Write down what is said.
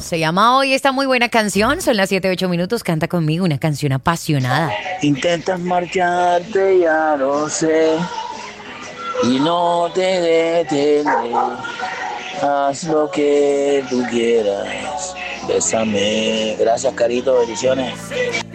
Se llama Hoy esta muy buena canción. Son las 7:08. Canta conmigo una canción apasionada. Intentas marcharte, ya lo sé, y no te detendré. Haz lo que tú quieras, bésame. Gracias, Carito, bendiciones.